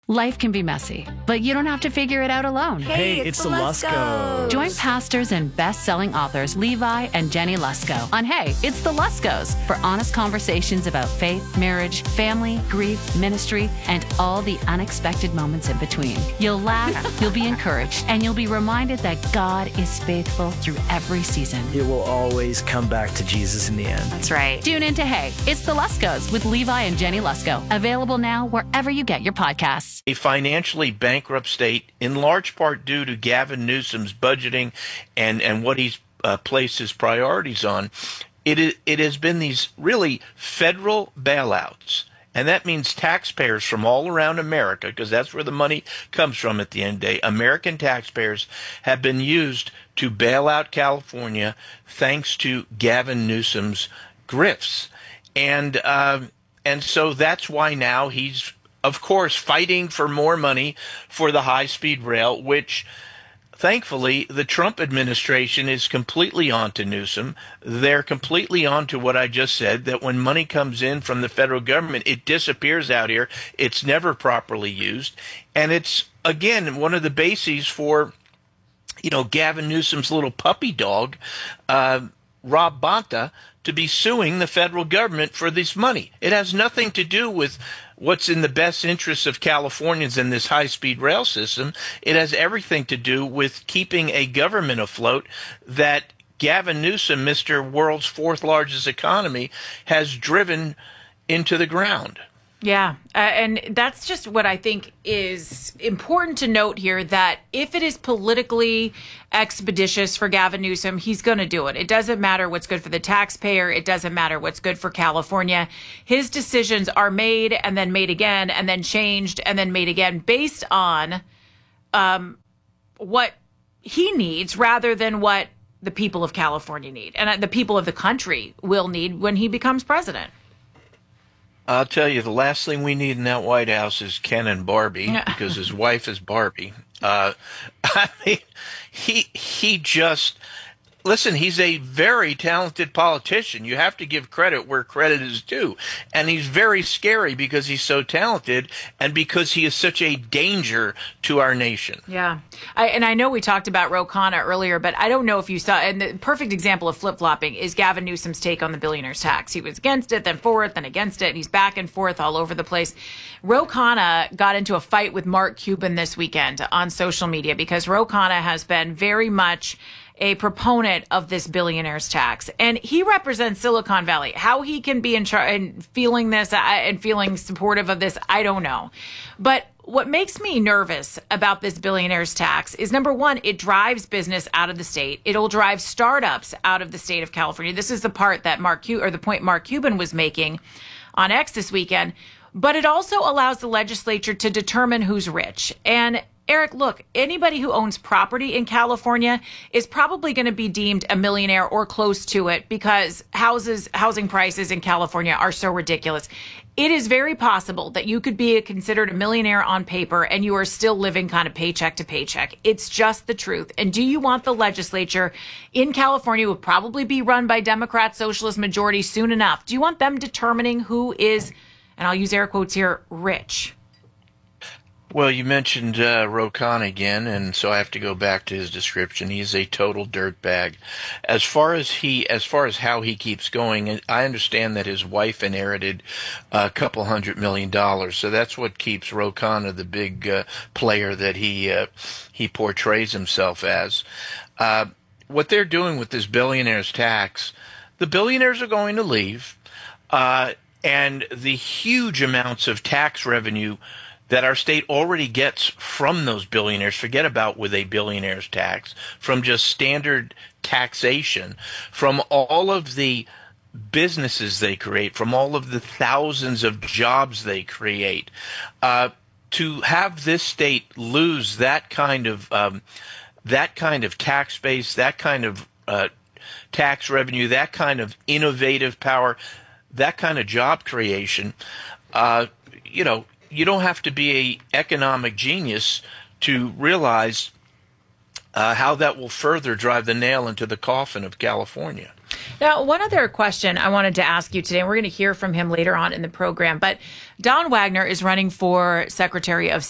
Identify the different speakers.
Speaker 1: Life can be messy, but you don't have to figure it out alone.
Speaker 2: Hey, it's the Luskos.
Speaker 1: Join pastors and best-selling authors Levi and Jenny Lusko on Hey, It's the Luskos for honest conversations about faith, marriage, family, grief, ministry, and all the unexpected moments in between. You'll laugh, you'll be encouraged, and you'll be reminded that God is faithful through every season.
Speaker 2: It will always come back to Jesus in the end.
Speaker 1: That's right. Tune in to Hey, It's the Luskos with Levi and Jenny Lusko. Available now wherever you get your podcasts.
Speaker 3: A financially bankrupt state, in large part due to Gavin Newsom's budgeting and what he's placed his priorities on. It has been these really federal bailouts. And that means taxpayers from all around America, because that's where the money comes from at the end of the day. American taxpayers have been used to bail out California thanks to Gavin Newsom's grifts. And so that's why now he's, of course, fighting for more money for the high-speed rail, which thankfully the Trump administration is completely onto Newsom. They're completely onto what I just said, that when money comes in from the federal government, it disappears out here. It's never properly used. And it's, again, one of the bases for, Gavin Newsom's little puppy dog, Rob Bonta, to be suing the federal government for this money. It has nothing to do with what's in the best interests of Californians in this high-speed rail system. It has everything to do with keeping a government afloat that Gavin Newsom, Mr. World's fourth largest economy, has driven into the ground.
Speaker 4: Yeah, and that's just what I think is important to note here, that if it is politically expeditious for Gavin Newsom, he's going to do it. It doesn't matter what's good for the taxpayer. It doesn't matter what's good for California. His decisions are made and then made again and then changed and then made again based on what he needs rather than what the people of California need and the people of the country will need when he becomes president.
Speaker 3: I'll tell you, the last thing we need in that White House is Ken and Barbie, because his wife is Barbie. I mean, he just... Listen, he's a very talented politician. You have to give credit where credit is due. And he's very scary because he's so talented and because he is such a danger to our nation.
Speaker 4: Yeah. I know we talked about Ro Khanna earlier, but I don't know if you saw, and the perfect example of flip-flopping is Gavin Newsom's take on the billionaire's tax. He was against it, then for it, then against it, and he's back and forth all over the place. Ro Khanna got into a fight with Mark Cuban this weekend on social media because Ro Khanna has been very much a proponent of this billionaire's tax. And he represents Silicon Valley. How he can be in charge and feeling this and feeling supportive of this, I don't know. But what makes me nervous about this billionaire's tax is, number one, it drives business out of the state. It'll drive startups out of the state of California. This is the part that the point Mark Cuban was making on X this weekend. But it also allows the legislature to determine who's rich. And Eric, look, anybody who owns property in California is probably going to be deemed a millionaire or close to it because housing prices in California are so ridiculous. It is very possible that you could be considered a millionaire on paper and you are still living kind of paycheck to paycheck. It's just the truth. And do you want the legislature in California, who will probably be run by Democrat socialist majority soon enough, do you want them determining who is, and I'll use air quotes here, rich?
Speaker 3: Well, you mentioned Ro Khanna again, and so I have to go back to his description. He's a total dirtbag. As far as how he keeps going, I understand that his wife inherited a couple $100 million, so that's what keeps Ro Khanna the big player that he portrays himself as. What they're doing with this billionaire's tax, the billionaires are going to leave, and the huge amounts of tax revenue that our state already gets from those billionaires, forget about with a billionaire's tax, from just standard taxation, from all of the businesses they create, from all of the thousands of jobs they create, to have this state lose that kind of tax base, that kind of tax revenue, that kind of innovative power, that kind of job creation, you don't have to be an economic genius to realize how that will further drive the nail into the coffin of California.
Speaker 4: Now, one other question I wanted to ask you today, and we're going to hear from him later on in the program, but Don Wagner is running for Secretary of